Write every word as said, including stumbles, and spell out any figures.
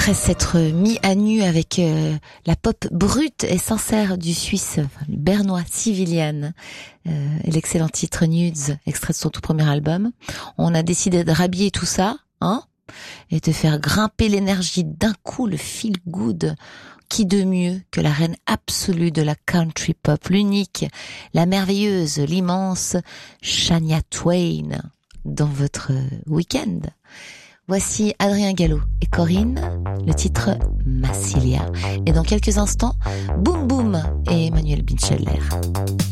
Après s'être mis à nu avec euh, la pop brute et sincère du Suisse, enfin, du Bernois Civilian, euh, et l'excellent titre Nudes, extrait de son tout premier album, on a décidé de rhabiller tout ça, hein, et de faire grimper l'énergie d'un coup, le feel good. Qui de mieux que la reine absolue de la country pop, l'unique, la merveilleuse, l'immense Shania Twain dans votre week-end. Voici Adrien Gallo et Corinne, le titre Massilia. Et dans quelques instants, Boum Boum et Emmanuel Bincheller.